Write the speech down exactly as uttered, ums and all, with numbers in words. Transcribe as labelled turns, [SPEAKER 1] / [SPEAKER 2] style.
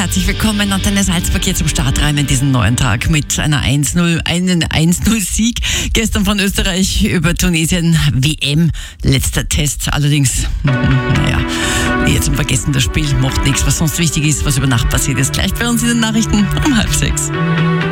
[SPEAKER 1] herzlich willkommen an Antenne Salzburg hier zum Start rein in diesen neuen Tag mit einer eins null, einen eins null Sieg gestern von Österreich über Tunesien, W M, letzter Test, allerdings, naja, eher zum Vergessen, das Spiel macht nichts, was sonst wichtig ist, was über Nacht passiert ist. Gleich bei uns in den Nachrichten um halb sechs.